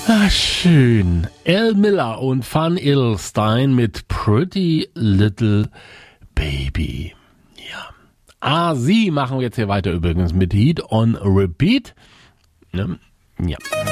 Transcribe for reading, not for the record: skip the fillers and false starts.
Ah, schön. Al Miller und Van Edelstein mit Pretty Little Baby. Ja. Sie machen wir jetzt hier weiter übrigens mit Heat on Repeat. Ne? Ja.